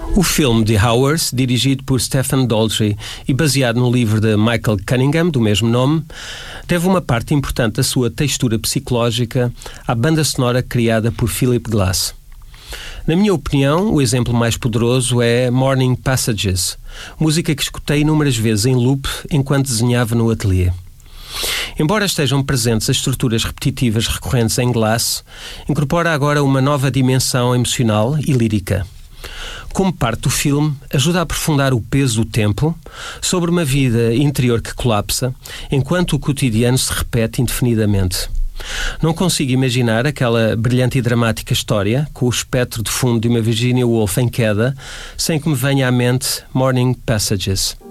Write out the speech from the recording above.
O filme The Hours, dirigido por Stephen Daldry e baseado no livro de Michael Cunningham, do mesmo nome, deve uma parte importante da sua textura psicológica à banda sonora criada por Philip Glass. Na minha opinião, o exemplo mais poderoso é Morning Passages, música que escutei inúmeras vezes em loop enquanto desenhava no ateliê. Embora estejam presentes as estruturas repetitivas recorrentes em Glass, incorpora agora uma nova dimensão emocional e lírica. Como parte do filme, ajuda a aprofundar o peso do tempo sobre uma vida interior que colapsa, enquanto o cotidiano se repete indefinidamente. Não consigo imaginar aquela brilhante e dramática história, com o espectro de fundo de uma Virginia Woolf em queda, sem que me venha à mente Morning Passages.